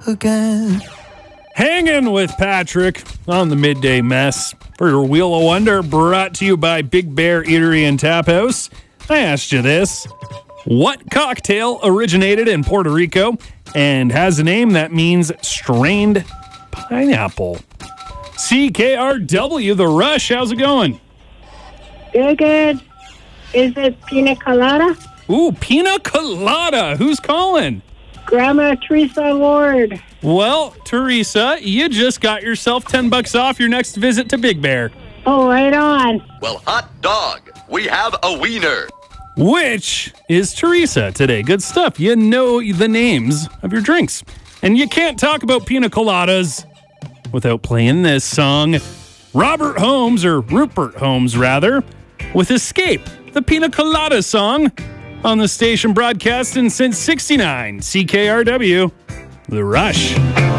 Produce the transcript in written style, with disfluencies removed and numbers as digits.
again. Hanging with Patrick on the Midday Mess for your Wheel of Wonder, brought to you by Big Bear Eatery and Tap House. I asked you this. What cocktail originated in Puerto Rico and has a name that means strained pineapple? CKRW, The Rush, how's it going? Good. Is it pina colada? Ooh, pina colada. Who's calling? Grandma Teresa Ward. Well, Teresa, you just got yourself $10 off your next visit to Big Bear. Oh, right on. Well, hot dog, we have a wiener. Which is Teresa today. Good stuff. You know the names of your drinks. And you can't talk about pina coladas without playing this song. Robert Holmes, or Rupert Holmes, rather, with Escape, the pina colada song on the station broadcasting since '69. CKRW, The Rush.